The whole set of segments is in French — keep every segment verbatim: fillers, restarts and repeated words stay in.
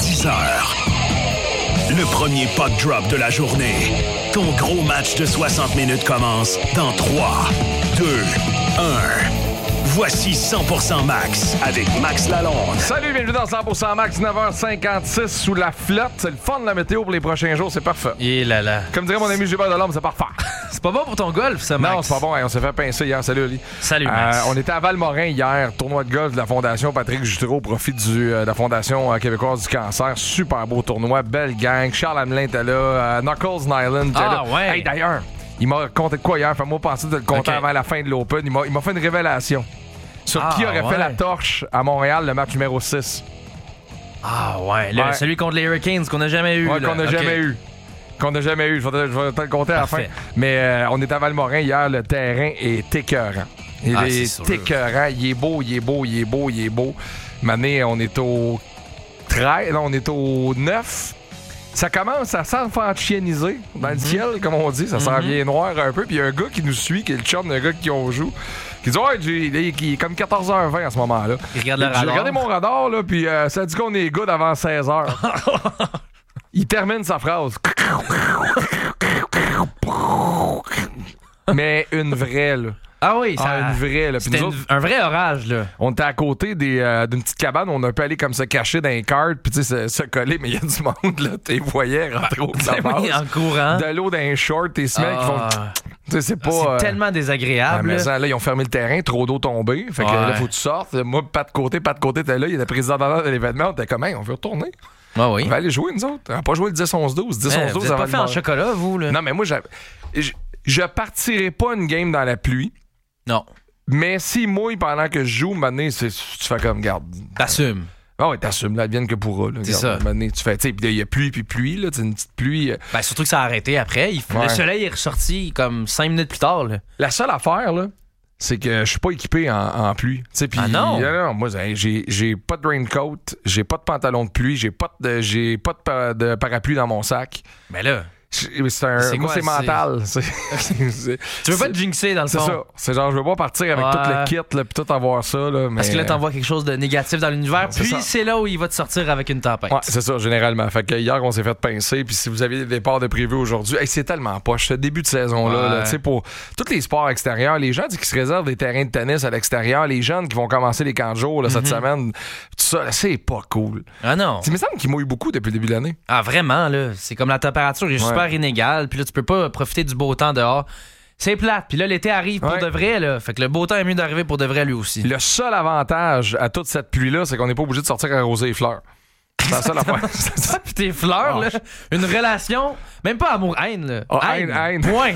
dix heures. Le premier puck drop de la journée. Ton gros match de soixante minutes commence dans trois, deux, un. Voici cent pour cent Max avec Max Lalonde. Salut, bienvenue dans cent pour cent Max, neuf heures cinquante-six sous la flotte. C'est le fun de la météo pour les prochains jours, c'est parfait. Et là là. Comme dirait mon ami Gilbert Delorme, c'est parfait. C'est pas bon pour ton golf, ça, Max? Non, c'est pas bon. Hey, on s'est fait pincer hier. Salut, Oli. Salut, Max. Euh, on était à Val-Morin hier, tournoi de golf de la Fondation Patrick Jutreau au profit du, euh, de la Fondation euh, québécoise du cancer. Super beau tournoi, belle gang. Charles Hamelin était là, euh, Knuckles Nyland était ah, là. Ouais. Hey, d'ailleurs, il m'a raconté de quoi hier? Fais-moi penser de le compter okay. avant la fin de l'Open. Il m'a, il m'a fait une révélation sur ah, qui aurait ouais. fait la torche à Montréal, le match numéro six. Ah ouais, le, ouais. celui contre les Hurricanes qu'on n'a jamais eu. Ouais, là. qu'on n'a okay. jamais eu. Qu'on n'a jamais eu. Je vais, te, je vais te le compter à la fin. Mais euh, on est à Val-Morin hier. Le terrain est écœurant. Il ah, est écœurant. Il est beau, il est beau, il est beau, il est beau. Mané, on est au treize, non, on est au neuf. Ça commence à s'enfanchieniser dans mm-hmm. le ciel, comme on dit. Ça mm-hmm. s'en vient noir un peu. Puis il y a un gars qui nous suit, qui est le chum d'un gars qui on joue, qui dit ouais, il est, il est comme quatorze heures vingt à ce moment-là. Il regarde le radar. J'ai regardé mon radar, là, puis euh, ça dit qu'on est good avant seize heures. Il termine sa phrase. Mais une vraie, là. Ah oui, ça. Ah, une vraie, là. C'était nous une, autres, un vrai orage, là. On était à côté des, euh, d'une petite cabane, on a pu aller comme se cacher dans les cartes, puis tu sais, se, se coller, mais il y a du monde, là. Tu les voyais rentrer au de la base. Oui, en courant. De l'eau dans les shorts, tes semelles ah. qui font. Tu sais, c'est pas. C'est euh... tellement désagréable. Ouais, mais ça, là, ils ont fermé le terrain, trop d'eau tombée. Fait que ouais. là, faut que tu sortes. Moi, pas de côté, pas de côté, t'es là. Il y a le président d'honneur de l'événement. On était comme, hey, on veut retourner. Ah oui. On va aller jouer, nous autres. On n'a pas joué le dix onze douze. dix onze douze, vous n'êtes pas fait en chocolat, vous, là? Non, mais moi, je, je partirai pas une game dans la pluie. Non. Mais s'il mouille pendant que je joue, maintenant, tu fais comme, garde. T'assumes. Ah ouais, t'assumes, là, advienne que pourra. Là, c'est garde, ça. Maintenant, tu fais, tu sais, il y a pluie, puis pluie, là, une petite pluie. Euh... Ben, surtout que ça a arrêté après. Il, ouais. Le soleil est ressorti comme cinq minutes plus tard, là. La seule affaire, là, c'est que je suis pas équipé en, en pluie. Pis, ah non? Euh, non, moi, j'ai, j'ai pas de raincoat, j'ai pas de pantalon de pluie, j'ai pas de, j'ai pas de, par, de parapluie dans mon sac. Mais là... C'est un, c'est moi, quoi, c'est mental. C'est... c'est... Tu veux pas te jinxer, dans le c'est fond? C'est ça. C'est genre, je veux pas partir avec ouais. tout le kit, là, pis tout avoir ça. Là, mais... Parce que là, t'envoies quelque chose de négatif dans l'univers, c'est puis ça. C'est là où il va te sortir avec une tempête. Ouais, c'est ça, généralement. Fait que hier, on s'est fait pincer, puis si vous aviez des départs de prévu aujourd'hui, hey, c'est tellement poche, ce début de saison-là. Ouais. Là, pour tous les sports extérieurs, les gens qui se réservent des terrains de tennis à l'extérieur, les jeunes qui vont commencer les camps de jour là, mm-hmm. cette semaine, tout ça, là, c'est pas cool. Ah non. Il me semble qu'ils mouillent beaucoup depuis le début de l'année. Ah, vraiment, là. C'est comme la température est ouais. super inégale, puis là, tu peux pas profiter du beau temps dehors. C'est plate. Puis là, l'été arrive pour ouais. de vrai, là. Fait que le beau temps est mieux d'arriver pour de vrai, lui aussi. Le seul avantage à toute cette pluie-là, c'est qu'on n'est pas obligé de sortir arroser les fleurs. C'est la seule affaire. Ça, puis tes fleurs, oh. là. Une relation, même pas amour-haine, là. Oh, haine, haine. Point.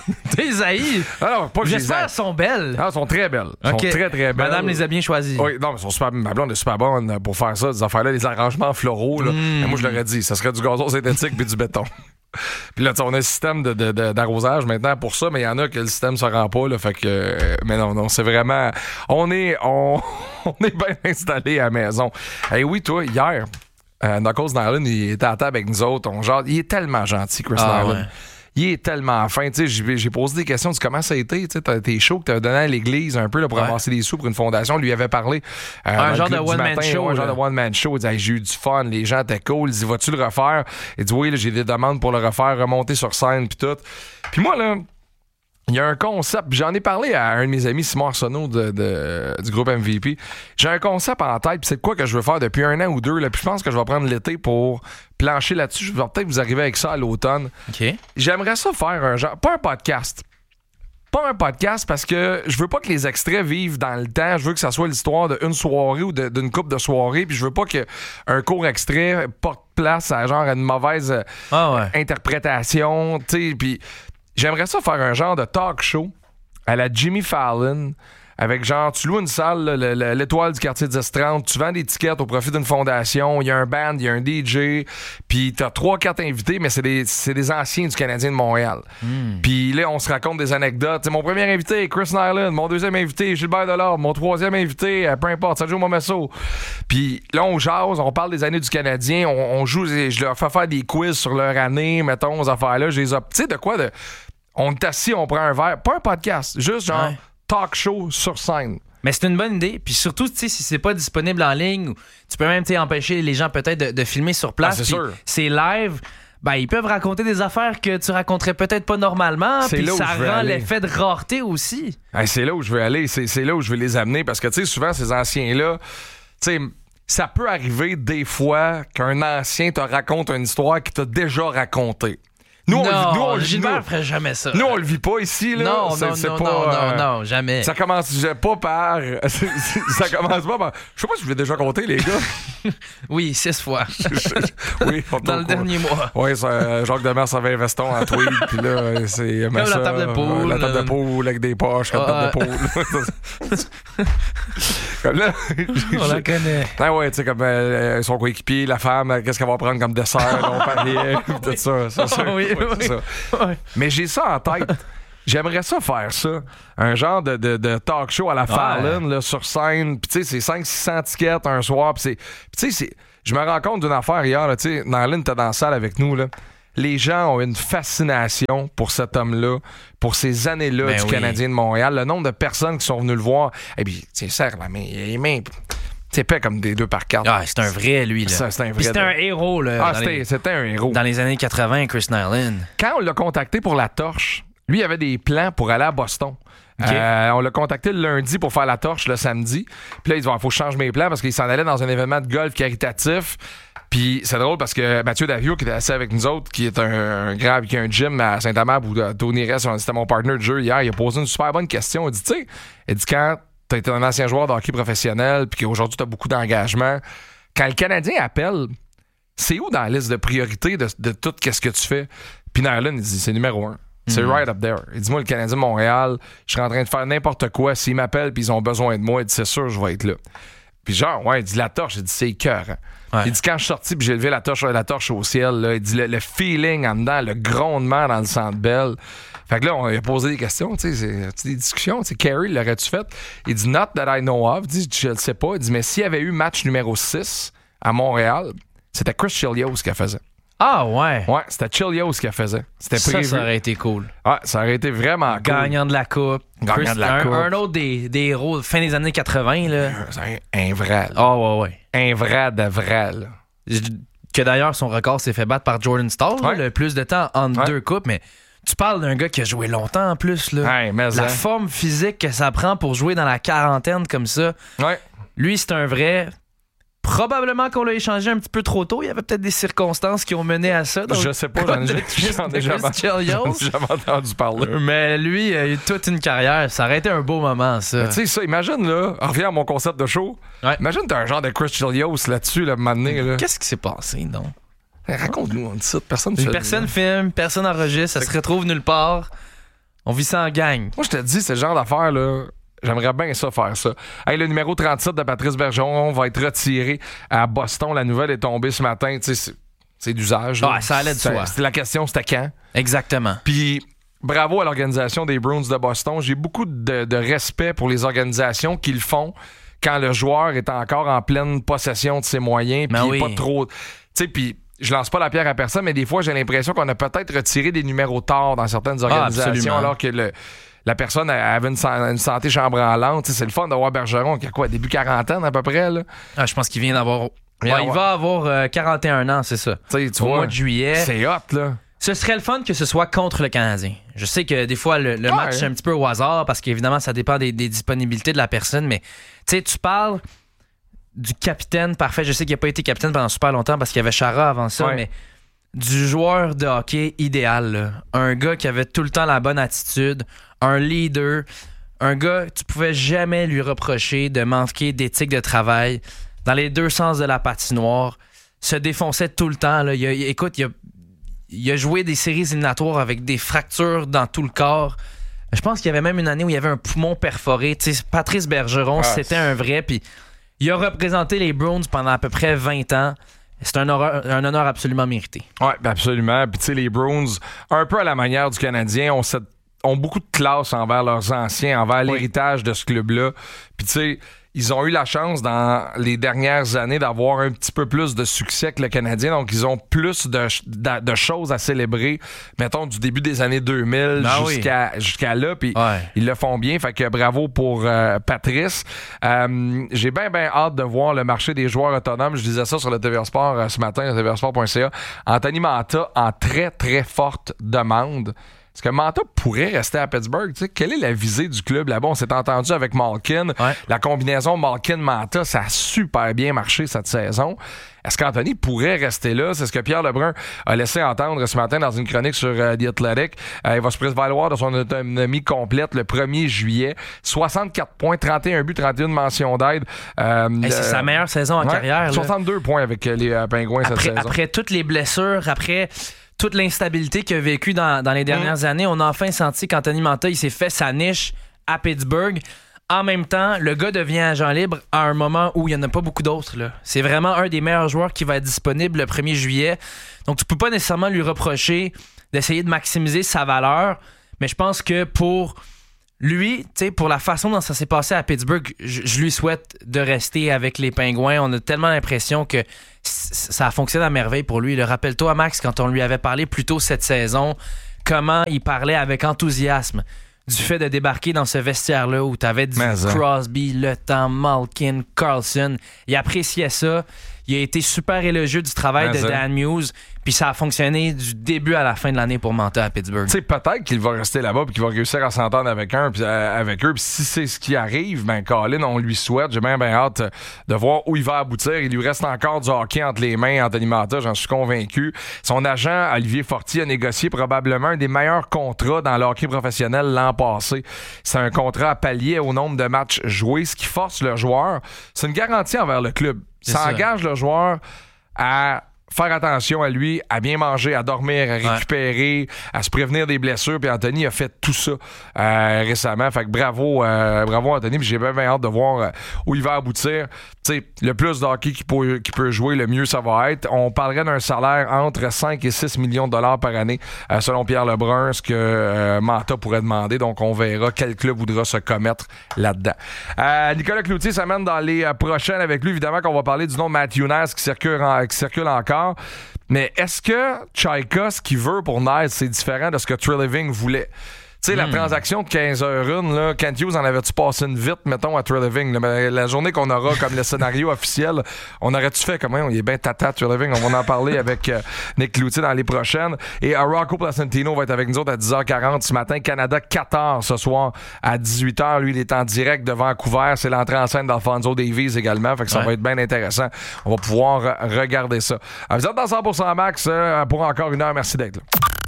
Tes haïs. Alors, pas que j'espère qu'elles sont belles. Ah, elles sont très belles. Elles okay. sont très, très belles. Madame les a bien choisies. Oui, non, mais sont super, ma blonde est super bonne pour faire ça, des affaires-là, les arrangements floraux, là. Mm. Mais moi, je l'aurais dit, ça serait du gazon synthétique puis du béton. Puis là, on a un système de, de, de, d'arrosage maintenant pour ça, mais il y en a que le système se rend pas, là, fait que... Euh, mais non, non, c'est vraiment... On est, on, on est bien installé à la maison. Et hey, oui, toi, hier, euh, Knuckles Nyland, il était à table avec nous autres. On, genre, il est tellement gentil, Chris ah, Nyland. Ouais. Il est tellement fin. Tu sais, j'ai, j'ai posé des questions de comment ça a été. Tu sais, t'es chaud que t'avais donné à l'église un peu là, pour ouais. amasser des sous pour une fondation. On lui avait parlé. Euh, un genre de one-man show. Ouais, un genre de one-man show. Il dit, hey, j'ai eu du fun. Les gens étaient cool. Il dit, vas-tu le refaire? Il dit, oui, là, j'ai des demandes pour le refaire, remonter sur scène, puis tout. Puis moi, là, il y a un concept. J'en ai parlé à un de mes amis, Simon Arsenault, de, de, du groupe M V P. J'ai un concept en tête, puis c'est de quoi que je veux faire depuis un an ou deux. Là, puis je pense que je vais prendre l'été pour plancher là-dessus. Je vais peut-être vous arriver avec ça à l'automne. Okay. J'aimerais ça faire un genre... Pas un podcast. Pas un podcast parce que je veux pas que les extraits vivent dans le temps. Je veux que ça soit l'histoire d'une soirée ou de, d'une couple de soirées. Puis je veux pas qu'un court extrait porte place à genre à une mauvaise ah ouais. interprétation. Tu sais, puis... J'aimerais ça faire un genre de talk show à la Jimmy Fallon avec genre, tu loues une salle, là, le, le, l'étoile du quartier dix trente, tu vends des tickets au profit d'une fondation, il y a un band, il y a un D J, puis t'as trois, quatre invités, mais c'est des, c'est des anciens du Canadien de Montréal. Mm. Puis là, on se raconte des anecdotes. T'sais, mon premier invité, Chris Nyland, mon deuxième invité, Gilbert Delorme, mon troisième invité, peu importe, Sergio Momesso. Puis là, on jase, on parle des années du Canadien, on, on joue, je leur fais faire des quiz sur leur année, mettons, aux affaires-là, je les ai... Tu sais, de quoi de... On est assis, on prend un verre. Pas un podcast, juste genre ouais. talk show sur scène. Mais c'est une bonne idée. Puis surtout, tu sais, si c'est pas disponible en ligne, tu peux même empêcher les gens peut-être de, de filmer sur place. Ah, c'est sûr. C'est live. Ben, ils peuvent raconter des affaires que tu raconterais peut-être pas normalement. Puis ça rend l'effet de rareté aussi. Hey, c'est là où je veux aller. C'est, c'est là où je veux les amener. Parce que, tu sais, souvent, ces anciens-là, tu sais, ça peut arriver des fois qu'un ancien te raconte une histoire qu'il t'a déjà racontée. Nous, non, on, nous, on, Gilbert nous, ferait jamais ça. Nous, on le vit pas ici, là. Non, c'est, non, c'est non, pas, non, euh, non, non, jamais. Ça commence pas par... ça commence pas par... Je sais pas si je vous l'ai déjà compté, les gars. Oui, six fois. Oui. On Dans le court. dernier mois. Oui, c'est euh, Jacques Demers avait un veston en tweed, puis là, c'est... Comme ça, la table de poule. La table de poule avec des poches, la ah, table de poule. Comme là... On la connaît. Ah ouais, tu sais, comme euh, son coéquipier, la femme, qu'est-ce qu'elle va prendre comme dessert, on pariait, tout ça, c'est ça. Oui, oui, oui. C'est ça. Ouais. Mais j'ai ça en tête. J'aimerais ça faire ça. Un genre de, de, de talk show à la Fallon, ouais. là, sur scène. Puis tu sais, c'est cinq cents six cents tickets un soir. Puis tu sais, je me rends compte d'une affaire hier. Tu sais, Narlin était dans la salle avec nous. Là. Les gens ont une fascination pour cet homme-là, pour ces années-là ben du oui. Canadien de Montréal. Le nombre de personnes qui sont venues le voir. Et puis, tu sais, serre la main. Les mains... C'est pas comme des deux par quatre. Ah, c'est un vrai, lui. Là. Ça, c'est un vrai. Puis c'était un héros. Là, ah, c'était, les... c'était un héros. Dans les années quatre-vingts, Chris Nyland. Quand on l'a contacté pour la torche, lui, il avait des plans pour aller à Boston. Okay. Euh, on l'a contacté le lundi pour faire la torche le samedi. Puis là, il dit, il faut que je change mes plans parce qu'il s'en allait dans un événement de golf caritatif. Puis c'est drôle parce que Mathieu Davio, qui était assis avec nous autres, qui est un, un grand, qui a un gym à Saint-Amand où Tony Rest, c'était mon partner de jeu hier, il a posé une super bonne question. Il dit, tu sais, il dit quand t'as été un ancien joueur de hockey professionnel puis qu'aujourd'hui t'as beaucoup d'engagement, quand le Canadien appelle, c'est où dans la liste de priorité de, de tout qu'est-ce que tu fais? Puis Nyland, il dit, c'est numéro un. C'est mm-hmm. right up there. Il dit, moi, le Canadien de Montréal, je serais en train de faire n'importe quoi. S'ils m'appellent puis ils ont besoin de moi, il dit, c'est sûr, je vais être là. Puis genre, ouais, il dit, la torche, il dit, c'est cœur. Hein. Ouais. Il dit, quand je suis sorti puis j'ai levé la torche, la torche au ciel, là, il dit, le, le feeling en dedans, le grondement dans le Centre Bell. Fait que là, on a posé des questions, tu sais, c'est des discussions. Tu sais, Carey, l'aurais-tu fait? Il dit, not that I know of. Il dit, je le sais pas. Il dit, mais s'il y avait eu match numéro six à Montréal, c'était Chris Chelios qui a faisait. Ah ouais? Ouais, c'était Chelios qui a faisait. C'était ça, prévu. Ça aurait été cool. Ouais, ça aurait été vraiment cool. Gagnant de la Coupe. Gagnant Chris, de la un, Coupe. Un autre des, des héros fin des années quatre-vingts, là. C'est un, un vrai. Ah oh, ouais, ouais. Un vrai de vrai, là. Que d'ailleurs, son record s'est fait battre par Jordan Staal, ouais. là, le plus de temps entre ouais. deux coupes, mais... Tu parles d'un gars qui a joué longtemps en plus. Là. Hey, mais la hein. forme physique que ça prend pour jouer dans la quarantaine comme ça. Ouais. Lui, c'est un vrai. Probablement qu'on l'a échangé un petit peu trop tôt. Il y avait peut-être des circonstances qui ont mené à ça. Donc, je sais pas, j'en ai, j'en ai jamais, j'en ai jamais entendu parler. Mais lui, il a eu toute une carrière. Ça aurait été un beau moment, ça. Tu sais, ça, imagine, là, on revient à mon concept de show. Ouais. Imagine, t'as un genre de Chris Chelios là-dessus, là, maintenant. Là. Qu'est-ce qui s'est passé, non? Raconte-nous, on dit ça, personne ne Personne dit. filme, personne enregistre, ça se retrouve nulle part. On vit ça en gang. Moi, je te dis, c'est le genre d'affaire, là. J'aimerais bien ça, faire ça. Hey, le numéro trente-sept de Patrice Bergeron va être retiré à Boston. La nouvelle est tombée ce matin. Tu sais, c'est, c'est d'usage. Ah, ça allait de soi. C'était la question, c'était quand? Exactement. Puis, bravo à l'organisation des Bruins de Boston. J'ai beaucoup de, de respect pour les organisations qui le font quand le joueur est encore en pleine possession de ses moyens. Puis, oui. pas trop. Tu sais, puis. Je lance pas la pierre à personne, mais des fois, j'ai l'impression qu'on a peut-être retiré des numéros tard dans certaines organisations, ah, alors que le, la personne avait une, une santé chambranlante. C'est le fun d'avoir Bergeron qui a quoi, début quarantaine à peu près? Là. Ah, je pense qu'il vient d'avoir... Ouais, il avoir... va avoir euh, quarante et un ans, c'est ça. T'sais, tu Au vois, mois de juillet. C'est hot, là. Ce serait le fun que ce soit contre le Canadien. Je sais que des fois, le, le ouais. match est un petit peu au hasard parce qu'évidemment, ça dépend des, des disponibilités de la personne, mais tu sais, tu parles du capitaine parfait. Je sais qu'il n'a pas été capitaine pendant super longtemps parce qu'il y avait Chara avant ça, ouais. mais... Du joueur de hockey idéal, là. Un gars qui avait tout le temps la bonne attitude, un leader, un gars tu pouvais jamais lui reprocher de manquer d'éthique de travail dans les deux sens de la patinoire, se défonçait tout le temps. Là. Il a, écoute, il a, il a joué des séries éliminatoires avec des fractures dans tout le corps. Je pense qu'il y avait même une année où il y avait un poumon perforé. T'sais, Patrice Bergeron, ah, c'était c'est... un vrai. Puis il a représenté les Bruins pendant à peu près vingt ans. C'est un honneur, un honneur absolument mérité. Oui, absolument. Puis tu sais, les Bruins, un peu à la manière du Canadien, ont, cette, ont beaucoup de classe envers leurs anciens, envers oui. l'héritage de ce club-là. Puis tu sais, ils ont eu la chance dans les dernières années d'avoir un petit peu plus de succès que le Canadien. Donc, ils ont plus de, de, de choses à célébrer, mettons, du début des années deux mille ben jusqu'à, oui. jusqu'à là. Puis, ouais. ils le font bien. Fait que bravo pour euh, Patrice. Euh, j'ai bien, bien hâte de voir le marché des joueurs autonomes. Je disais ça sur le T V R Sport euh, ce matin, le T V R sport point C A. Anthony Mantha en très, très forte demande. Est-ce que Mantha pourrait rester à Pittsburgh? Tu sais, quelle est la visée du club là-bas? On s'est entendu avec Malkin. Ouais. La combinaison Malkin-Mantha, ça a super bien marché cette saison. Est-ce qu'Anthony pourrait rester là? C'est ce que Pierre Lebrun a laissé entendre ce matin dans une chronique sur uh, The Athletic. Euh, il va se prévaloir de son autonomie complète le premier juillet. soixante-quatre points, trente et un buts, trente et une mentions d'aide. Euh, hey, c'est euh, sa meilleure saison en ouais, carrière. soixante-deux là. Points avec les euh, Pingouins après, cette saison. Après toutes les blessures, après toute l'instabilité qu'il a vécue dans, dans les dernières mmh. années, on a enfin senti qu'Anthony Mantha, il s'est fait sa niche à Pittsburgh. En même temps, le gars devient agent libre à un moment où il n'y en a pas beaucoup d'autres. Là. C'est vraiment un des meilleurs joueurs qui va être disponible le premier juillet. Donc, tu peux pas nécessairement lui reprocher d'essayer de maximiser sa valeur, mais je pense que pour lui, tu sais, pour la façon dont ça s'est passé à Pittsburgh, je, je lui souhaite de rester avec les Pingouins. On a tellement l'impression que c- ça a fonctionné à merveille pour lui. Le rappelle-toi, Max, quand on lui avait parlé plus tôt cette saison, comment il parlait avec enthousiasme du fait de débarquer dans ce vestiaire-là où tu avais du Crosby, Le Temps, Malkin, Carlson. Il appréciait ça. Il a été super élogieux du travail Mais de Dan Muse. Puis ça a fonctionné du début à la fin de l'année pour Mantha à Pittsburgh. Tu sais, peut-être qu'il va rester là-bas et qu'il va réussir à s'entendre avec, un, pis, euh, avec eux. Puis si c'est ce qui arrive, ben Colin, on lui souhaite. J'ai bien, bien hâte de voir où il va aboutir. Il lui reste encore du hockey entre les mains, Anthony Mantha, j'en suis convaincu. Son agent, Olivier Fortier, a négocié probablement un des meilleurs contrats dans le hockey professionnel l'an passé. C'est un contrat à pallier au nombre de matchs joués, ce qui force le joueur. C'est une garantie envers le club. Ça, ça engage le joueur à faire attention à lui, à bien manger, à dormir, à récupérer, ouais. à se prévenir des blessures. Puis Anthony a fait tout ça euh, récemment. Fait que bravo, euh, bravo Anthony. Puis j'ai bien, bien hâte de voir euh, où il va aboutir. Tu sais, le plus de hockey qu'il peut, qu'il peut jouer, le mieux ça va être. On parlerait d'un salaire entre cinq et six millions de dollars par année, euh, selon Pierre Lebrun, ce que euh, Mantha pourrait demander. Donc on verra quel club voudra se commettre là-dedans. Euh, Nicolas Cloutier s'amène dans les euh, prochaines avec lui. Évidemment qu'on va parler du nom de Matthew Knies qui circule, en, qui circule encore. Mais est-ce que Chaika, ce qu'il veut pour Knies, c'est différent de ce que Treliving voulait? Tu sais, mm. la transaction de quinze heures une, là, Kent Hughes en avait-tu passé une vite, mettons, à Treliving? Là, la journée qu'on aura comme le scénario officiel, on aurait-tu fait comment? On est bien tata, Treliving. On va en parler avec euh, Nick Cloutier dans les prochaines. Et uh, Rocco Placentino va être avec nous autres à dix heures quarante ce matin. Canada-Qatar ce soir à dix-huit heures. Lui, il est en direct de Vancouver. C'est l'entrée en scène d'Alfonso Davies également. Fait que ça ouais. va être bien intéressant. On va pouvoir euh, regarder ça. Alors, vous êtes dans cent pour cent Max euh, pour encore une heure. Merci d'être là.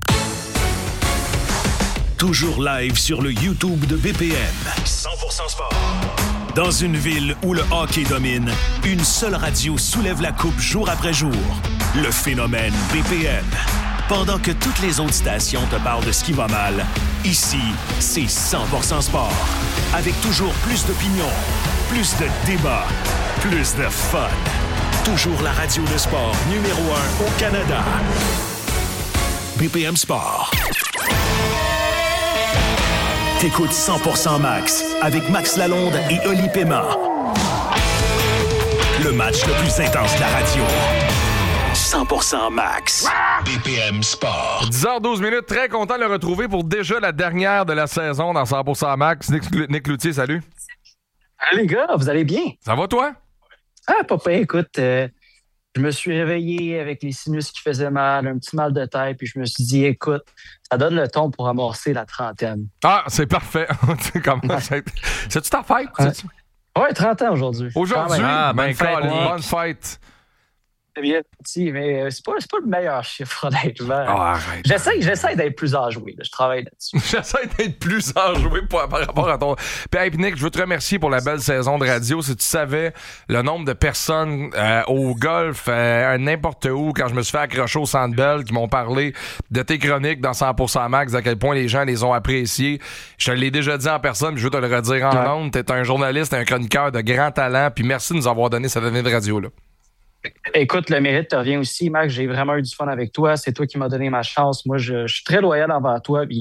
Toujours live sur le YouTube de B P M. cent pour cent Sport. Dans une ville où le hockey domine, une seule radio soulève la coupe jour après jour. Le phénomène B P M. Pendant que toutes les autres stations te parlent de ce qui va mal, ici, c'est cent pour cent Sport. Avec toujours plus d'opinions, plus de débats, plus de fun. Toujours la radio de sport numéro un au Canada. B P M Sport. T'écoutes cent pour cent Max avec Max Lalonde et Oli Pema. Le match le plus intense de la radio. cent pour cent Max. B P M Sport. dix heures douze minutes, très content de le retrouver pour déjà la dernière de la saison dans cent pour cent Max. Nick, Nick Cloutier, salut. Salut les gars, vous allez bien? Ça va toi? Ah, papa, écoute, euh, je me suis réveillé avec les sinus qui faisaient mal, un petit mal de tête, puis je me suis dit, écoute, ça donne le ton pour amorcer la trentaine. Ah, c'est parfait. Comment c'est... C'est-tu ta fête? Ouais, ouais trente ans aujourd'hui. Aujourd'hui? Ah, ben, bonne fête, Nick. Bonne fête. C'est bien petit, mais c'est pas, c'est pas le meilleur chiffre, honnêtement. Oh, arrête. J'essaie, j'essaie d'être plus enjoué. Là. Je travaille là-dessus. J'essaie d'être plus enjoué par rapport à ton... Puis, hey, Nick, je veux te remercier pour la belle saison de radio. Si tu savais le nombre de personnes euh, au golf, euh, n'importe où, quand je me suis fait accrocher au Centre Bell, qui m'ont parlé de tes chroniques dans cent pour cent Max, à quel point les gens les ont appréciés. Je te l'ai déjà dit en personne, puis je veux te le redire en ouais. ondes. T'es un journaliste, un chroniqueur de grand talent, puis merci de nous avoir donné cette année de radio-là. Écoute, le mérite te revient aussi, Max. J'ai vraiment eu du fun avec toi. C'est toi qui m'as donné ma chance. Moi, je, je suis très loyal envers toi. Puis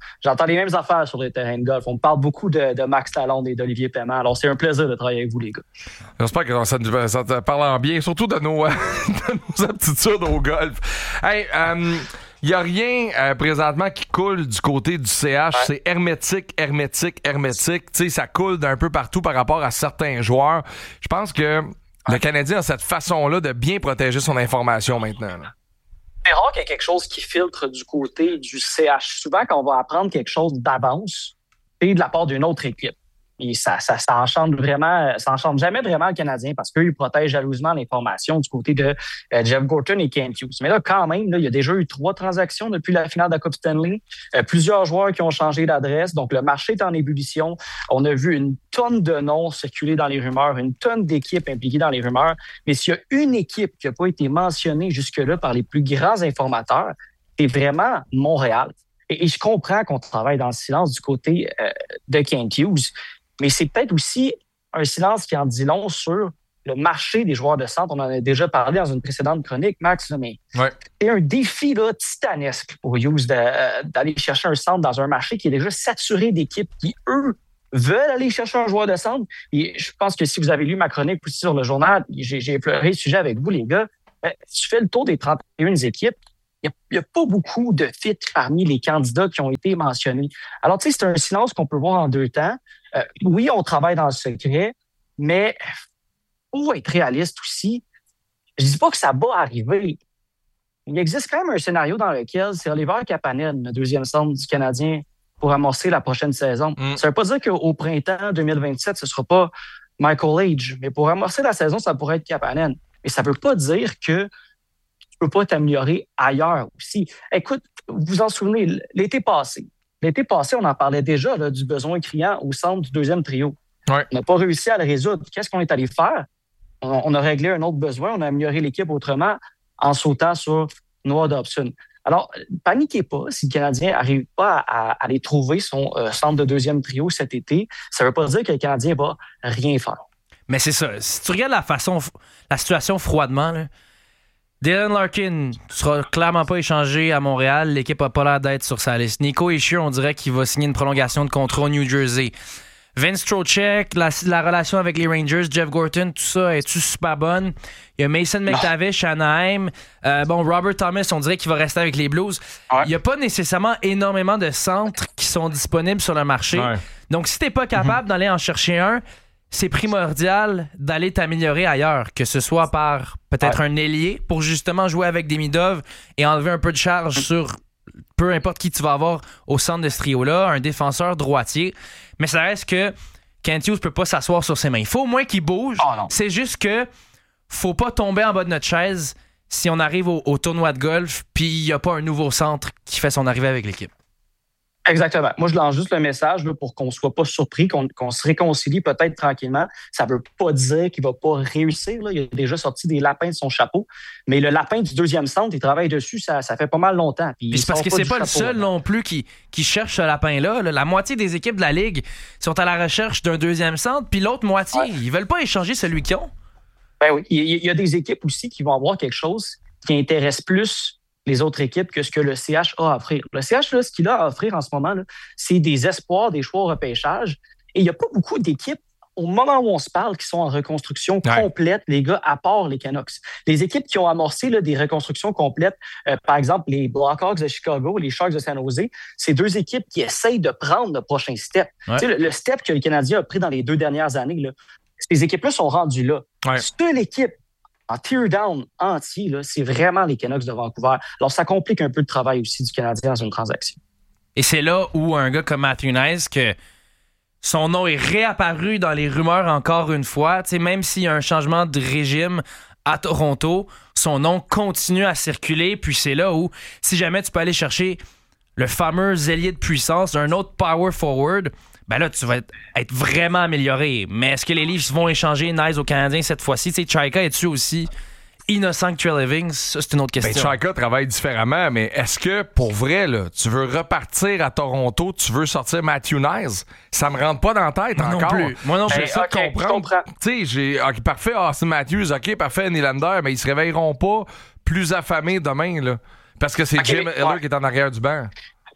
J'entends les mêmes affaires sur les terrains de golf. On me parle beaucoup de, de Max Talon et d'Olivier Paiement. Alors, c'est un plaisir de travailler avec vous, les gars. J'espère que ça, ça te parle en bien, surtout de nos, de nos aptitudes au golf. Hey, um, il n'y a rien euh, présentement qui coule du côté du C H. Ouais. C'est hermétique, hermétique, hermétique. Tu sais, ça coule d'un peu partout par rapport à certains joueurs. Je pense que le Canadien a cette façon-là de bien protéger son information maintenant. Là. C'est rare qu'il y ait quelque chose qui filtre du côté du C H. Souvent, quand on va apprendre quelque chose d'avance, c'est de la part d'une autre équipe. Et ça, ça, ça enchante vraiment, ça enchante jamais vraiment le Canadien parce qu'eux, ils protègent jalousement l'information du côté de euh, Jeff Gorton et Kent Hughes. Mais là, quand même, là, il y a déjà eu trois transactions depuis la finale de la Coupe Stanley. Euh, plusieurs joueurs qui ont changé d'adresse. Donc, le marché est en ébullition. On a vu une tonne de noms circuler dans les rumeurs, une tonne d'équipes impliquées dans les rumeurs. Mais s'il y a une équipe qui n'a pas été mentionnée jusque-là par les plus grands informateurs, c'est vraiment Montréal. Et, et je comprends qu'on travaille dans le silence du côté euh, de Kent Hughes. Mais c'est peut-être aussi un silence qui en dit long sur le marché des joueurs de centre. On en a déjà parlé dans une précédente chronique, Max, là, mais ouais. c'est un défi là, titanesque pour Hughes de, euh, d'aller chercher un centre dans un marché qui est déjà saturé d'équipes qui, eux, veulent aller chercher un joueur de centre. Et je pense que si vous avez lu ma chronique aussi sur le journal, j'ai, j'ai effleuré le sujet avec vous, les gars. Euh, si tu fais le tour des trente et une équipes, il n'y a, a pas beaucoup de fit parmi les candidats qui ont été mentionnés. Alors, tu sais, c'est un silence qu'on peut voir en deux temps. Euh, oui, on travaille dans le secret, mais pour être réaliste aussi, je dis pas que ça va arriver. Il existe quand même un scénario dans lequel c'est Oliver Kapanen, le deuxième centre du Canadien, pour amorcer la prochaine saison. Mm. Ça veut pas dire qu'au printemps deux mille vingt-sept, ce sera pas Michael Age, mais pour amorcer la saison, ça pourrait être Kapanen. Mais ça veut pas dire que tu peux pas t'améliorer ailleurs aussi. Écoute, vous vous en souvenez, l'été passé, L'été passé, on en parlait déjà là, du besoin criant au centre du deuxième trio. Ouais. On n'a pas réussi à le résoudre. Qu'est-ce qu'on est allé faire? On, on a réglé un autre besoin. On a amélioré l'équipe autrement en sautant sur Noah Dobson. Alors, paniquez pas si le Canadien n'arrive pas à, à aller trouver son euh, centre de deuxième trio cet été. Ça ne veut pas dire que le Canadien va rien faire. Mais c'est ça. Si tu regardes la façon, la situation froidement, là, Dylan Larkin ne sera clairement pas échangé à Montréal. L'équipe n'a pas l'air d'être sur sa liste. Nico Hischier, on dirait qu'il va signer une prolongation de contrat au New Jersey. Vince Trocheck, la, la relation avec les Rangers, Jeff Gorton, tout ça, est-tu super bonne? Il y a Mason McTavish, Anaheim. Euh, bon, Robert Thomas, on dirait qu'il va rester avec les Blues. Ouais. Il n'y a pas nécessairement énormément de centres qui sont disponibles sur le marché. Ouais. Donc, si tu n'es pas capable mm-hmm. d'aller en chercher un, c'est primordial d'aller t'améliorer ailleurs, que ce soit par peut-être ouais. un ailier pour justement jouer avec Demidov et enlever un peu de charge sur peu importe qui tu vas avoir au centre de ce trio-là, un défenseur droitier. Mais ça reste que Kent Hughes peut pas s'asseoir sur ses mains. Il faut au moins qu'il bouge. Oh c'est juste que faut pas tomber en bas de notre chaise si on arrive au, au tournoi de golf puis il n'y a pas un nouveau centre qui fait son arrivée avec l'équipe. Exactement. Moi, je lance juste le message là, pour qu'on ne soit pas surpris, qu'on, qu'on se réconcilie peut-être tranquillement. Ça ne veut pas dire qu'il ne va pas réussir. Là. Il a déjà sorti des lapins de son chapeau. Mais le lapin du deuxième centre, il travaille dessus, ça, ça fait pas mal longtemps. Puis Puis c'est parce que c'est pas le seul là. non plus qui, qui cherche ce lapin-là. Là. La moitié des équipes de la Ligue sont à la recherche d'un deuxième centre, puis l'autre moitié, ouais. ils veulent pas échanger celui qu'ils ont. Ben oui. Il y a des équipes aussi qui vont avoir quelque chose qui intéresse plus les autres équipes que ce que le C H a à offrir. Le C H, là, ce qu'il a à offrir en ce moment, là, c'est des espoirs, des choix au repêchage. Et il n'y a pas beaucoup d'équipes, au moment où on se parle, qui sont en reconstruction ouais. complète, les gars, à part les Canucks. Les équipes qui ont amorcé là, des reconstructions complètes, euh, par exemple, les Blackhawks de Chicago, les Sharks de San Jose, c'est deux équipes qui essayent de prendre le prochain step. Ouais. Tu sais, le, le step que le Canadien a pris dans les deux dernières années, là, ces équipes-là sont rendues là. Ouais. Seule équipe en tear-down entier, là, c'est vraiment les Canucks de Vancouver. Alors, ça complique un peu le travail aussi du Canadien dans une transaction. Et c'est là où un gars comme Matthew Knies, que son nom est réapparu dans les rumeurs encore une fois, tu sais, même s'il y a un changement de régime à Toronto, son nom continue à circuler, puis c'est là où, si jamais tu peux aller chercher le fameux ailier de puissance d'un autre power forward, ben là, tu vas être, être vraiment amélioré. Mais est-ce que les Leafs vont échanger Knies aux Canadiens cette fois-ci? Tu sais, Chaika, es-tu aussi innocent que Trey Living? Ça, c'est une autre question. Ben, Chaika travaille différemment, mais est-ce que, pour vrai, là, tu veux repartir à Toronto, tu veux sortir Matthew Knies? Ça me rentre pas dans la tête Moi encore. Non plus. Moi non plus. J'ai ça okay, comprendre. Tu sais, j'ai... Okay, parfait, Austin Matthews, OK, parfait, Nylander, mais ils se réveilleront pas plus affamés demain, là. Parce que c'est okay, Jim Hiller ouais. qui est en arrière du banc. Je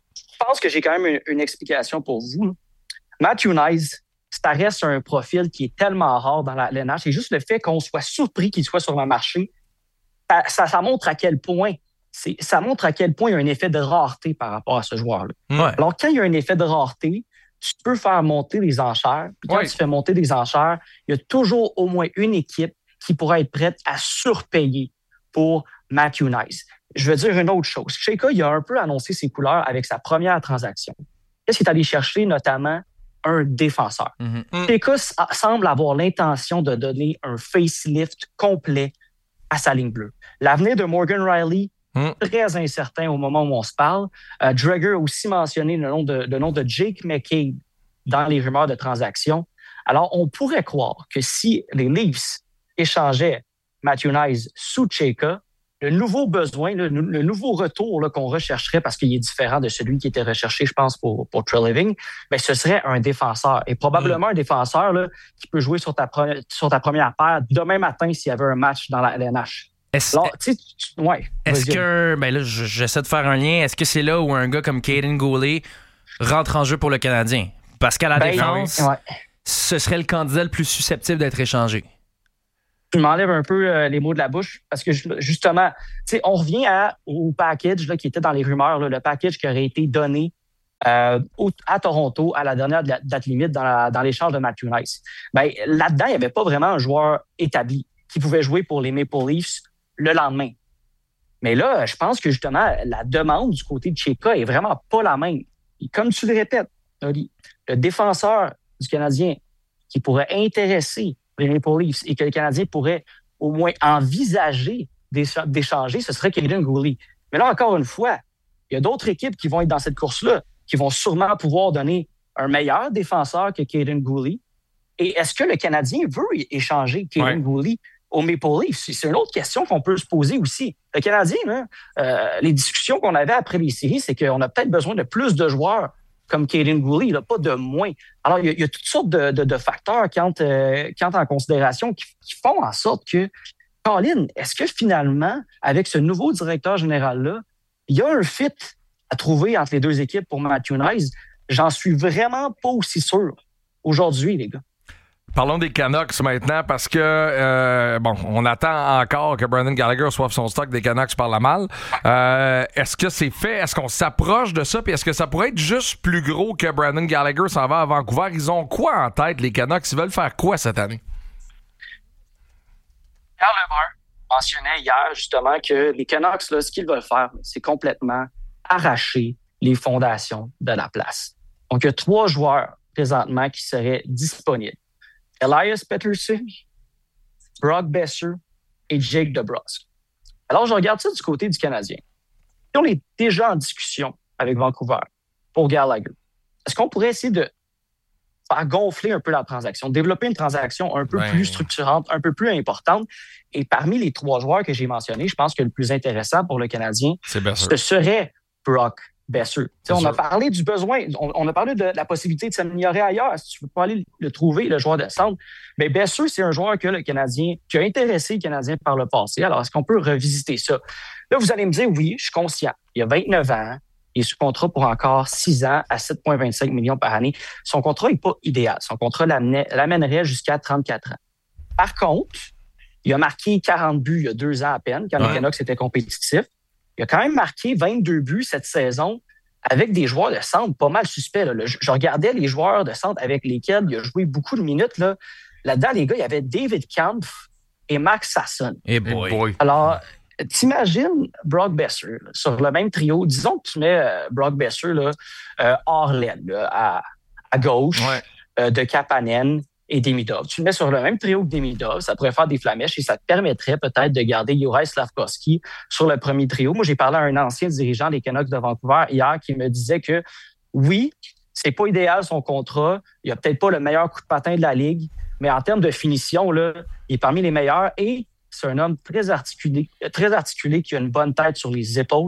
pense que j'ai quand même une, une explication pour vous. Matthew Knies, ça reste un profil qui est tellement rare dans la L N H. Et juste le fait qu'on soit surpris qu'il soit sur le marché, ça, ça, ça montre à quel point c'est, ça montre à quel point il y a un effet de rareté par rapport à ce joueur-là. Ouais. Alors, quand il y a un effet de rareté, tu peux faire monter les enchères. Puis quand ouais. tu fais monter des enchères, il y a toujours au moins une équipe qui pourrait être prête à surpayer pour Matthew Knies. Je veux dire une autre chose. Chayka, il a un peu annoncé ses couleurs avec sa première transaction. Qu'est-ce qu'il est allé chercher, notamment un défenseur? Mm-hmm. Chayka semble avoir l'intention de donner un facelift complet à sa ligne bleue. L'avenir de Morgan Riley, mm. très incertain au moment où on se parle. Euh, Dreger a aussi mentionné le nom, de, le nom de Jake McCabe dans les rumeurs de transaction. Alors, on pourrait croire que si les Leafs échangeaient Matthew Knies sous Chayka, le nouveau besoin, le, le nouveau retour là, qu'on rechercherait, parce qu'il est différent de celui qui était recherché, je pense, pour, pour Treliving, ben, ce serait un défenseur. Et probablement mm. un défenseur là, qui peut jouer sur ta, pre- sur ta première paire demain matin s'il y avait un match dans la L N H. Est-ce, Alors, tu, tu, ouais, est-ce que, ben là, j'essaie de faire un lien, est-ce que c'est là où un gars comme Caden Goulet rentre en jeu pour le Canadien? Parce qu'à la ben, défense, ouais. ce serait le candidat le plus susceptible d'être échangé. Tu m'enlèves un peu euh, les mots de la bouche parce que justement, tu sais, on revient à, au package là, qui était dans les rumeurs, là, le package qui aurait été donné euh, au, à Toronto à la dernière date limite dans, la, dans l'échange de Matthew Knies. Ben, là-dedans, il n'y avait pas vraiment un joueur établi qui pouvait jouer pour les Maple Leafs le lendemain. Mais là, je pense que justement, la demande du côté de Chayka est vraiment pas la même. Et comme tu le répètes, Oli, le défenseur du Canadien qui pourrait intéresser les Maple Leafs et que le Canadien pourrait au moins envisager d'échanger, ce serait Caden Goulet. Mais là, encore une fois, il y a d'autres équipes qui vont être dans cette course-là, qui vont sûrement pouvoir donner un meilleur défenseur que Caden Goulet. Et est-ce que le Canadien veut échanger Caden ouais. Goulet au Maple Leafs? C'est une autre question qu'on peut se poser aussi. Le Canadien, là, euh, les discussions qu'on avait après les séries, c'est qu'on a peut-être besoin de plus de joueurs comme Caden Goulet, là, pas de moins. Alors, il y, y a toutes sortes de, de, de facteurs qui entrent, euh, qui entrent en considération qui, qui font en sorte que, Colin, est-ce que finalement, avec ce nouveau directeur général-là, il y a un fit à trouver entre les deux équipes pour Matthew Knies? J'en suis vraiment pas aussi sûr aujourd'hui, les gars. Parlons des Canucks maintenant parce que, euh, bon, on attend encore que Brendan Gallagher reçoive son stock des Canucks par la malle. Euh, est-ce que c'est fait? Est-ce qu'on s'approche de ça? Puis est-ce que ça pourrait être juste plus gros que Brendan Gallagher s'en va à Vancouver? Ils ont quoi en tête, les Canucks? Ils veulent faire quoi cette année? Carl Lemar mentionnait hier, justement, que les Canucks, là, ce qu'ils veulent faire, c'est complètement arracher les fondations de la place. Donc, il y a trois joueurs présentement qui seraient disponibles. Elias Pettersson, Brock Besser et Jake DeBrusk. Alors, je regarde ça du côté du Canadien. Si on est déjà en discussion avec Vancouver pour Gallagher, est-ce qu'on pourrait essayer de faire gonfler un peu la transaction, développer une transaction un peu ouais. plus structurante, un peu plus importante? Et parmi les trois joueurs que j'ai mentionnés, je pense que le plus intéressant pour le Canadien, ce serait Brock Besser. On sûr. a parlé du besoin, on, on a parlé de la possibilité de s'améliorer ailleurs. Si tu veux pas aller le trouver, le joueur de centre, mais Besser, c'est un joueur que le Canadien, qui a intéressé le Canadien par le passé. Alors, est-ce qu'on peut revisiter ça? Là, vous allez me dire, oui, je suis conscient. Il a vingt-neuf ans, il est sous contrat pour encore six ans à sept virgule vingt-cinq millions par année. Son contrat n'est pas idéal. Son contrat l'amènerait jusqu'à trente-quatre ans. Par contre, il a marqué quarante buts il y a deux ans à peine, quand ouais. les Canucks étaient compétitifs. Il a quand même marqué vingt-deux buts cette saison avec des joueurs de centre pas mal suspects. Là. Je, je regardais les joueurs de centre avec lesquels il a joué beaucoup de minutes. Là. Là-dedans, les gars, il y avait David Kampf et Max Sasson. Et hey boy. boy. Alors, t'imagines Brock Besser là, sur le même trio. Disons que tu mets euh, Brock Besser là, euh, hors l'aile, là, à, à gauche ouais. euh, de Kapanen et Demidov. Tu le mets sur le même trio que Demidov, ça pourrait faire des flamèches et ça te permettrait peut-être de garder Juraj Slafkovský sur le premier trio. Moi, j'ai parlé à un ancien dirigeant des Canucks de Vancouver hier qui me disait que oui, c'est pas idéal son contrat, il a peut-être pas le meilleur coup de patin de la ligue, mais en termes de finition, là, il est parmi les meilleurs et c'est un homme très articulé, très articulé qui a une bonne tête sur les épaules.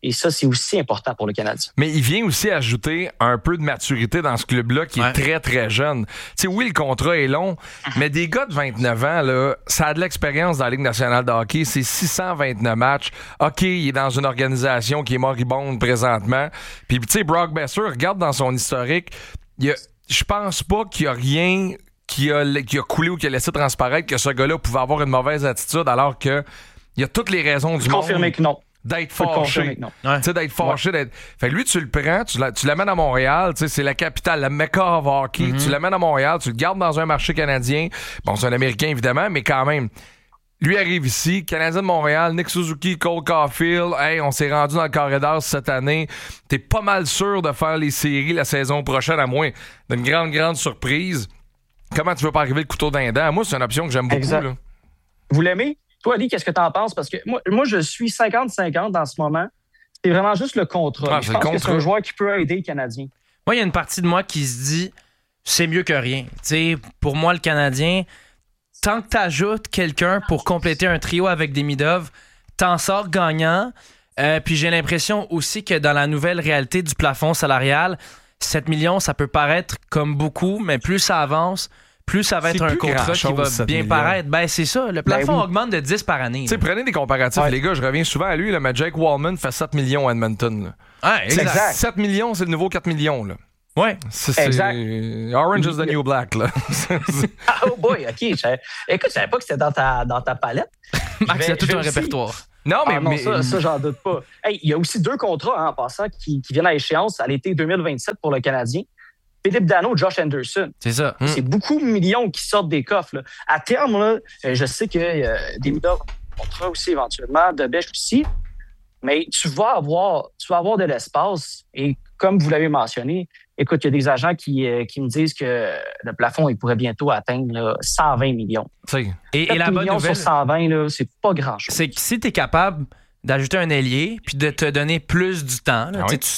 Et ça, c'est aussi important pour le Canadien. Mais il vient aussi ajouter un peu de maturité dans ce club-là qui ouais. est très, très jeune. Tu sais, oui, le contrat est long, mais des gars de vingt-neuf ans, là, ça a de l'expérience dans la Ligue nationale de hockey. C'est six cent vingt-neuf matchs. OK, il est dans une organisation qui est moribonde présentement. Puis, tu sais, Brock Besser, regarde dans son historique, il y a, je pense pas qu'il y a rien qui a, qui a coulé ou qui a laissé transparaître que ce gars-là pouvait avoir une mauvaise attitude alors que il y a toutes les raisons du monde. Confirmer que non. D'être fâché. Ouais. Tu sais, d'être fâché. Ouais. D'être... Fait que lui, tu le prends, tu, la, tu l'amènes à Montréal, tu sais, c'est la capitale, la Mecca of hockey. Mm-hmm. Tu l'amènes à Montréal, tu le gardes dans un marché canadien. Bon, c'est un Américain, évidemment, mais quand même. Lui arrive ici, Canadien de Montréal, Nick Suzuki, Cole Caulfield. Hey, on s'est rendu dans le corridor cette année. T'es pas mal sûr de faire les séries la saison prochaine, à moins d'une grande, grande surprise. Comment tu veux pas arriver le couteau d'un dent? Moi, c'est une option que j'aime beaucoup. Là. Vous l'aimez? Toi, Ali, qu'est-ce que tu en penses? Parce que moi, moi, je suis cinquante cinquante dans ce moment. C'est vraiment juste le contrat. Ah, je pense contrat. que c'est un joueur qui peut aider le Canadien. Moi, il y a une partie de moi qui se dit c'est mieux que rien. T'sais, pour moi, le Canadien, tant que tu ajoutes quelqu'un pour compléter un trio avec Demidov, t'en sors gagnant. Euh, puis j'ai l'impression aussi que dans la nouvelle réalité du plafond salarial, sept millions, ça peut paraître comme beaucoup, mais plus ça avance, plus ça va être un contrat qui va bien millions. paraître. Ben, c'est ça. Le plafond ben oui. augmente de dix par année. Tu sais, prenez des comparatifs, ouais. les gars. Je reviens souvent à lui, là, mais Jake Wallman fait sept millions à Edmonton. Ah, exact. exact. sept millions, c'est le nouveau quatre millions. Là. Ouais. C'est, c'est... Exact. Orange is the new black. Là. Oh boy, OK. Écoute, je savais pas que c'était dans ta, dans ta palette. Max, il y a tout un aussi... répertoire. Non, mais, ah non, mais... ça, ça, j'en doute pas. Hey, il y a aussi deux contrats, hein, en passant, qui, qui viennent à écéance à l'été deux mille vingt-sept pour le Canadien. Philippe Danault, Josh Anderson. C'est ça. C'est mm. beaucoup de millions qui sortent des coffres. Là. À terme, là, je sais que euh, des millions de contrats aussi éventuellement, de Bech aussi, mais tu vas avoir, tu vas avoir de l'espace. Et comme vous l'avez mentionné, écoute, il y a des agents qui, euh, qui me disent que le plafond, il pourrait bientôt atteindre là, cent vingt millions. Et, et la bonne nouvelle, sur cent vingt, là, c'est pas grand-chose. C'est que si tu es capable d'ajouter un ailier puis de te donner plus du temps, là, ah oui. tu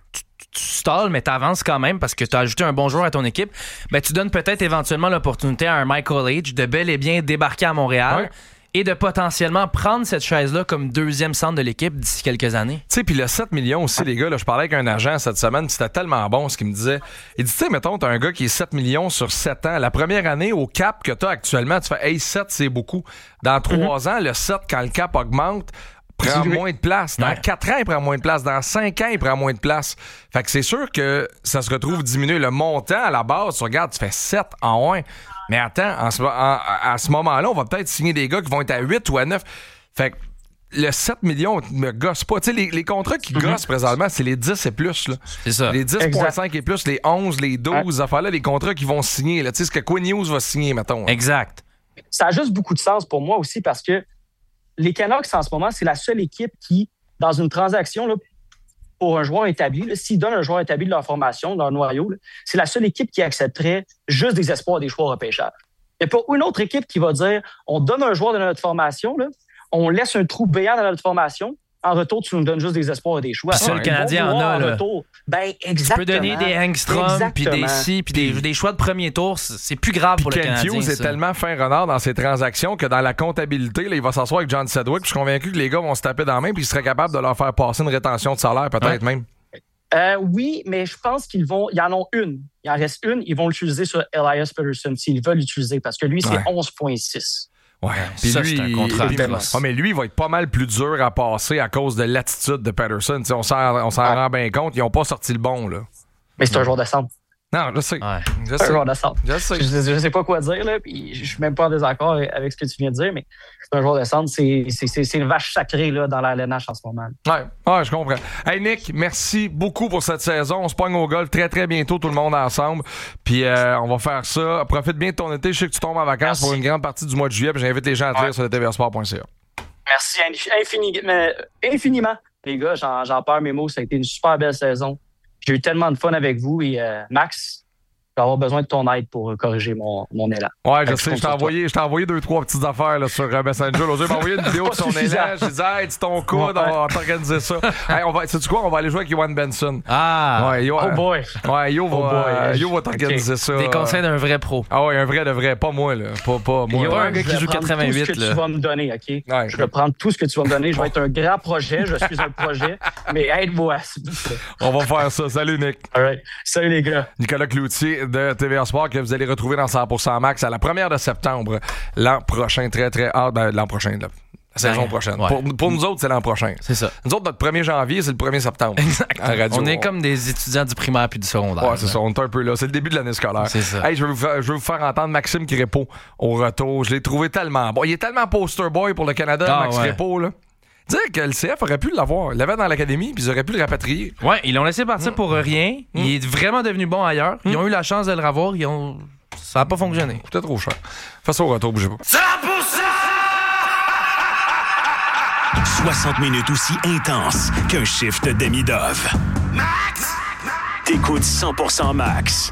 tu stalles, mais tu avances quand même parce que tu as ajouté un bon joueur à ton équipe, ben, tu donnes peut-être éventuellement l'opportunité à un Michael H de bel et bien débarquer à Montréal ouais. et de potentiellement prendre cette chaise-là comme deuxième centre de l'équipe d'ici quelques années. Tu sais, puis le sept millions aussi, les gars, là, je parlais avec un agent cette semaine, c'était tellement bon ce qu'il me disait. Il dit, tu sais, mettons, t'as un gars qui est sept millions sur sept ans. La première année, au cap que t'as actuellement, tu fais, hey, sept, c'est beaucoup. Dans trois mm-hmm. ans, le sept, quand le cap augmente, prend moins de place. Dans ouais. quatre ans, il prend moins de place. Dans cinq ans, il prend moins de place. Fait que c'est sûr que ça se retrouve diminué. Le montant, à la base, tu regardes, tu fais sept en un. Mais attends, en ce, en, à ce moment-là, on va peut-être signer des gars qui vont être à huit ou à neuf. Fait que le sept millions me gosse pas. Tu sais, les, les contrats qui mm-hmm. gossent présentement, c'est les dix et plus. Là. C'est ça. Les dix virgule cinq et plus, les onze, les douze, ouais. affaires-là, les contrats qui vont signer. Tu sais, ce que Quinn Hughes va signer, mettons. Là. Exact. Ça a juste beaucoup de sens pour moi aussi parce que les Canucks, en ce moment, c'est la seule équipe qui, dans une transaction, là, pour un joueur établi, là, s'ils donnent un joueur établi de leur formation, de leur noyau, là, c'est la seule équipe qui accepterait juste des espoirs des choix au repêchage. Il n'y a pas une autre équipe qui va dire on donne un joueur de notre formation, là, on laisse un trou béant dans notre formation, en retour, tu nous donnes juste des espoirs et des choix. Puis ça, le Canadien en a. En retour, ben, exactement. Tu peux donner des Hangstrom, puis des si, puis des, des choix de premier tour. C'est plus grave pour le Canadien. Ken Hughes est tellement fin renard dans ses transactions que dans la comptabilité, là, il va s'asseoir avec John Sedgwick. Je suis convaincu que les gars vont se taper dans la main puis ils seraient capables de leur faire passer une rétention de salaire, peut-être ouais. même. Euh, oui, mais je pense qu'ils vont. Il y en a une. Il en reste une. Ils vont l'utiliser sur Elias Pettersson s'ils veulent l'utiliser parce que lui, c'est ouais. onze virgule six. Ouais, puis ça, lui, c'est un contrat. Il, oh, mais lui, il va être pas mal plus dur à passer à cause de l'attitude de Pettersson. T'sais, on s'en, on s'en ouais. rend bien compte. Ils n'ont pas sorti le bon, là. Mais c'est un joueur de centre. Non, je sais. Ouais. Je c'est sais. un joueur de centre. Je sais. Je, je sais pas quoi dire, là. Puis je suis même pas en désaccord avec ce que tu viens de dire, mais c'est un joueur de centre. C'est, c'est, c'est, c'est une vache sacrée, là, dans la L N H en ce moment. Ouais, ouais, je comprends. Hey, Nick, merci beaucoup pour cette saison. On se pogne au golf très, très bientôt, tout le monde ensemble. Puis euh, on va faire ça. Profite bien de ton été. Je sais que tu tombes en vacances merci. Pour une grande partie du mois de juillet. Puis j'invite les gens à te lire ouais. sur le t v r sport point c a. Merci infini, mais infiniment. Les gars, j'en, j'en perds mes mots. Ça a été une super belle saison. J'ai eu tellement de fun avec vous. Et euh, Max, vais avoir besoin de ton aide pour corriger mon, mon élan. Ouais, je sais, je t'ai envoyé, envoyé deux, trois petites affaires là, sur euh, Messenger. L'autre, j'ai envoyé une vidéo de son élan. Je disais, hey, dis ton coude, on va t'organiser ça. Hey, on va, sais-tu quoi? On va aller jouer avec Yohan Benson. Ah! Ouais, Yo, oh boy! Ouais, Yo va, oh boy. Euh, Yo va t'organiser okay. ça. Des conseils d'un vrai pro. Ah ouais, un vrai de vrai, pas moi, là. Pas, pas moi. Yo, un gars qui joue quatre-vingt-huit. Tout ce que là. tu vas me donner, OK? Ouais, je vais prendre tout ce que tu vas me donner. Je vais être un grand projet. Je suis un projet. Mais aide-moi, s'il vous plaît. On va faire ça. Salut, Nick. All right. Salut, les gars. Nicolas Cloutier de T V A Sport que vous allez retrouver dans cent pour cent Max à la première de septembre l'an prochain. Très, très hâte. Ben, l'an prochain, là. La saison ouais. prochaine. Ouais. Pour, pour nous autres, c'est l'an prochain. C'est ça. Nous autres, notre premier janvier, c'est le premier septembre. Exact. En radio. On est comme des étudiants du primaire puis du secondaire. Ouais, c'est ça. On est un peu là. C'est le début de l'année scolaire. C'est ça. Hey, je, vais vous faire, je vais vous faire entendre Maxime Crépeau au retour. Je l'ai trouvé tellement bon. Il est tellement poster boy pour le Canada, ah, Max ouais. Crépeau, là. Dire que le C F aurait pu l'avoir. Il l'avait dans l'académie, puis ils auraient pu le rapatrier. Ouais, ils l'ont laissé partir mmh. pour rien. Mmh. Il est vraiment devenu bon ailleurs. Ils mmh. ont eu la chance de le revoir. Ils ont... Ça n'a pas fonctionné. C'était trop cher. Fais ça au retour, bougez pas. cent pour cent! soixante minutes aussi intenses qu'un shift demi-dove. Max! T'écoutes cent pour cent Max.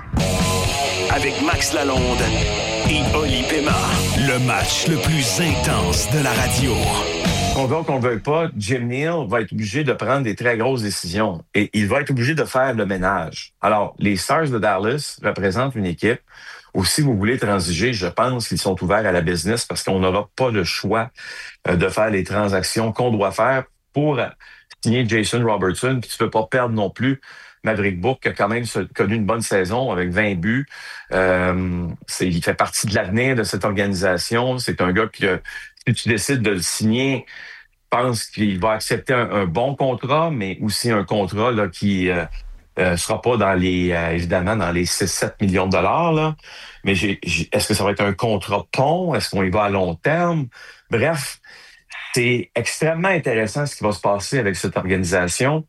Avec Max Lalonde et Oli Pema. Le match le plus intense de la radio. Qu'on veut qu'on ne veuille pas, Jim Neal va être obligé de prendre des très grosses décisions. Et il va être obligé de faire le ménage. Alors, les Stars de Dallas représentent une équipe où, si vous voulez transiger, je pense qu'ils sont ouverts à la business parce qu'on n'aura pas le choix de faire les transactions qu'on doit faire pour signer Jason Robertson. Puis tu peux pas perdre non plus Maverick Bourque, qui a quand même connu une bonne saison avec vingt buts. Euh, c'est, il fait partie de l'avenir de cette organisation. C'est un gars que, si tu décides de le signer, pense qu'il va accepter un, un bon contrat, mais aussi un contrat là, qui euh, euh, sera pas dans les euh, évidemment dans les six sept millions de dollars. Là. Mais j'ai, j'ai, est-ce que ça va être un contrat pont? Est-ce qu'on y va à long terme? Bref, c'est extrêmement intéressant ce qui va se passer avec cette organisation.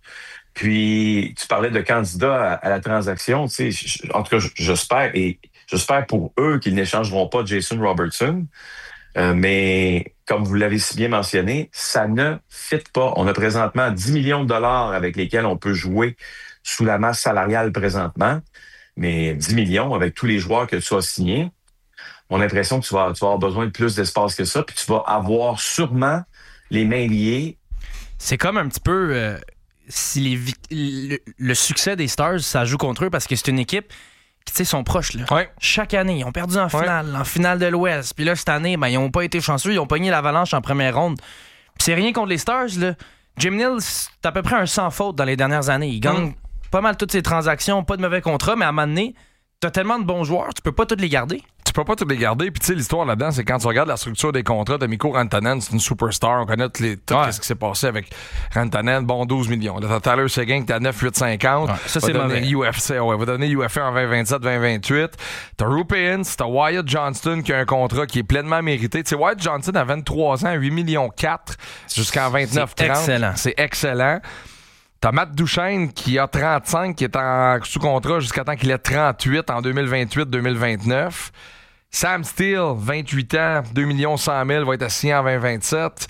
Puis, tu parlais de candidats à, à la transaction. Tu sais, en tout cas, j'espère et j'espère pour eux qu'ils n'échangeront pas Jason Robertson. Euh, mais, comme vous l'avez si bien mentionné, ça ne fit pas. On a présentement dix millions de dollars avec lesquels on peut jouer sous la masse salariale présentement. Mais dix millions avec tous les joueurs que tu as signés, on a l'impression que tu vas, tu vas avoir besoin de plus d'espace que ça. Puis tu vas avoir sûrement les mains liées. C'est comme un petit peu... Euh... si les vi- le, le succès des Stars, ça joue contre eux parce que c'est une équipe qui, tu sais, sont proches. Là. Ouais. Chaque année, ils ont perdu en finale, ouais. en finale de l'Ouest. Puis là, cette année, ben, ils n'ont pas été chanceux. Ils ont pogné l'Avalanche en première ronde. Puis c'est rien contre les Stars. Là. Jim Neal, c'est à peu près un sans faute dans les dernières années. Il gagne mm. pas mal toutes ses transactions, pas de mauvais contrats, mais à un moment donné, t'as tellement de bons joueurs, tu peux pas tous les garder. Tu peux pas tous les garder. Puis tu sais, l'histoire là-dedans, c'est quand tu regardes la structure des contrats de Mikko Rantanen, c'est une superstar. On connaît tout, les, tout ouais. ce qui s'est passé avec Rantanen. Bon, douze millions. Là, t'as Tyler Seguin qui est à neuf virgule huit cinquante. Ouais, ça, c'est mauvais. U F C, ouais, va donner U F A en vingt vingt-sept vingt vingt-huit. T'as Roope Hintz, t'as Wyatt Johnston qui a un contrat qui est pleinement mérité. Tu sais, Wyatt Johnston a vingt-trois ans, huit virgule quatre millions jusqu'en vingt-neuf trente. C'est excellent. C'est excellent. T'as Matt Duchesne qui a trente-cinq, qui est en sous contrat jusqu'à temps qu'il ait trente-huit en deux mille vingt-huit deux mille vingt-neuf. Sam Steele, vingt-huit ans, deux millions cent mille, va être assigné en vingt vingt-sept.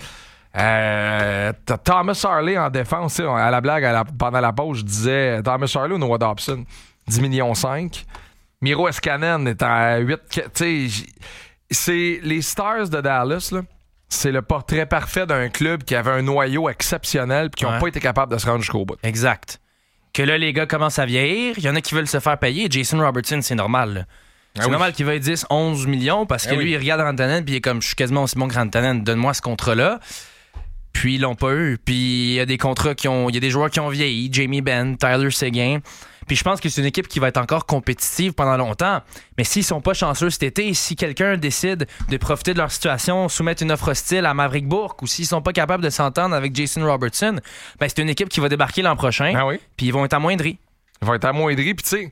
Euh, t'as Thomas Harley en défense. À la blague, à la, pendant la pause, je disais Thomas Harley ou Noah Dobson, dix millions cinq. Miro Escanen est à huit. Tu sais, c'est les Stars de Dallas, là. C'est le portrait parfait d'un club qui avait un noyau exceptionnel et qui n'ont ouais. pas été capables de se rendre jusqu'au bout. Exact. Que là, les gars commencent à vieillir. Il y en a qui veulent se faire payer. Jason Robertson, c'est normal. Là. C'est ah oui. normal qu'il veuille dix, onze millions parce que ah lui, oui. il regarde Rantanen puis il est comme, je suis quasiment aussi bon que Rantanen, donne-moi ce contrat-là. Puis ils l'ont pas eu. Puis il y a des contrats qui ont... Il y a des joueurs qui ont vieilli. Jamie Benn, Tyler Seguin. Puis je pense que c'est une équipe qui va être encore compétitive pendant longtemps. Mais s'ils sont pas chanceux cet été, si quelqu'un décide de profiter de leur situation, soumettre une offre hostile à Maverick Bourque, ou s'ils sont pas capables de s'entendre avec Jason Robertson, ben c'est une équipe qui va débarquer l'an prochain. Ah oui. Puis ils vont être amoindris. Ils vont être amoindris. Puis tu sais,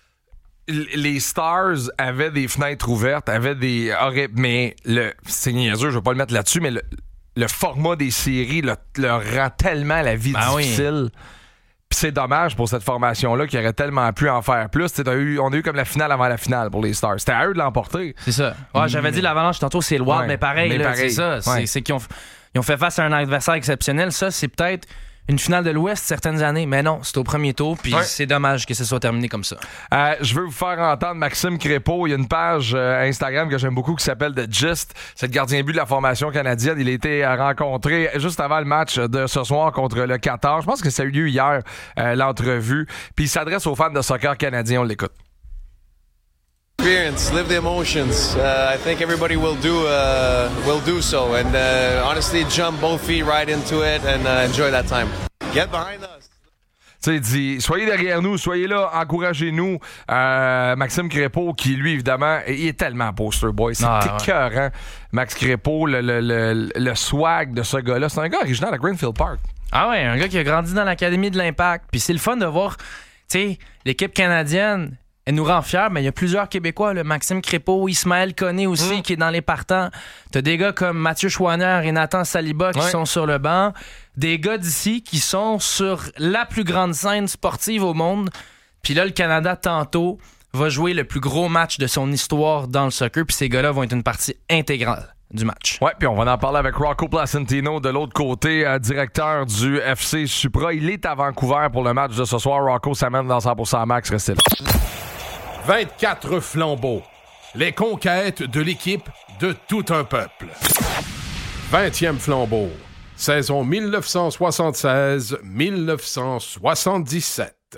les Stars avaient des fenêtres ouvertes, avaient des... Mais le... c'est niaiseux, je vais pas le mettre là-dessus, mais le, le format des séries le, leur rend tellement la vie ben difficile. Oui. Puis c'est dommage pour cette formation-là qui aurait tellement pu en faire plus. T'as eu, on a eu comme la finale avant la finale pour les Stars. C'était à eux de l'emporter. C'est ça. Ouais, mmh. J'avais dit l'Avalanche tantôt, c'est le Wild, ouais, mais pareil, mais là, pareil. C'est ça. Ouais. C'est, c'est qu'ils ont, ils ont fait face à un adversaire exceptionnel. Ça, c'est peut-être une finale de l'Ouest certaines années, mais non, c'est au premier tour, puis ouais. c'est dommage que ce soit terminé comme ça. Euh, je veux vous faire entendre Maxime Crépeau. Il y a une page euh, Instagram que j'aime beaucoup qui s'appelle The Gist. C'est le gardien but de la formation canadienne. Il a été rencontré juste avant le match de ce soir contre le Qatar. Je pense que ça a eu lieu hier, euh, l'entrevue. Puis il s'adresse aux fans de soccer canadiens. On l'écoute. Experience, live the emotions. Uh, I think everybody will do uh, will do so, and uh, honestly, jump both feet right into it and uh, enjoy that time. Get behind us. Tu sais, il dit, soyez derrière nous, soyez là, encouragez-nous. Euh, Maxime Crépeau, qui lui, évidemment, il est tellement poster boy. C'est ah, écœurant. Ouais. Max Crépeau, le, le, le, le swag de ce gars-là. C'est un gars originaire de Greenfield Park. Ah ouais, un gars qui a grandi dans l'Académie de l'Impact. Puis c'est le fun de voir, tu sais, l'équipe canadienne. Elle nous rend fiers, mais il y a plusieurs Québécois, le Maxime Crépeau, Ismaël Koné aussi, mmh. qui est dans les partants. T'as des gars comme Mathieu Chouinard et Nathan Saliba qui ouais. sont sur le banc. Des gars d'ici qui sont sur la plus grande scène sportive au monde. Puis là, le Canada, tantôt, va jouer le plus gros match de son histoire dans le soccer. Puis ces gars-là vont être une partie intégrale du match. Ouais, puis on va en parler avec Rocco Placentino de l'autre côté, euh, directeur du F C Supra. Il est à Vancouver pour le match de ce soir. Rocco s'amène dans cent pour cent Max. Restez là. vingt-quatre flambeaux. Les conquêtes de l'équipe de tout un peuple. vingtième flambeau. Saison dix-neuf cent soixante-seize dix-neuf cent soixante-dix-sept.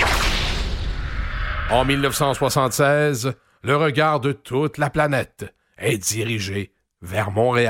En dix-neuf cent soixante-seize, le regard de toute la planète est dirigé vers Montréal.